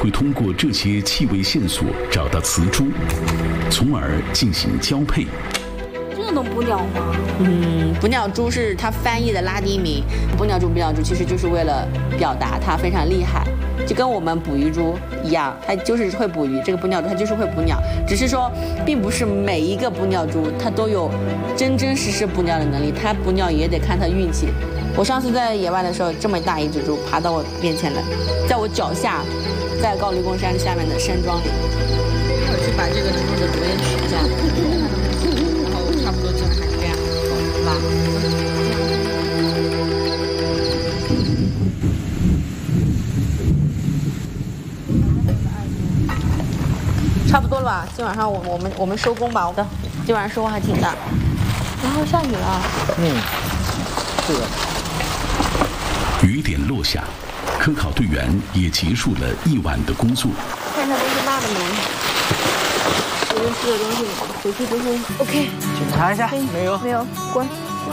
会通过这些气味线索找到雌猪，从而进行交配。 这能捕鸟吗？ 捕鸟蛛是它翻译的拉丁名，捕鸟蛛其实就是为了表达它非常厉害，就跟我们捕鱼蛛一样，它就是会捕鱼。这个捕鸟蛛它就是会捕鸟，只是说并不是每一个捕鸟蛛它都有真实捕鸟的能力，它捕鸟也得看它运气。我上次在野外的时候，这么大一只猪爬到我面前来，在我脚下，在高黎贡山下面的山庄里。 我去把这个猪的毒液取一下，然后差不多就还是这样，好吧？ 差不多了吧？今晚上我们收工吧。今晚上收获还挺大，然后下雨了。 是的。 雨点落下，科考队员也结束了一晚的工作。 看一下都是辣的没？昨天吃的东西回去之后 OK。 检查一下，没有。 没有，关。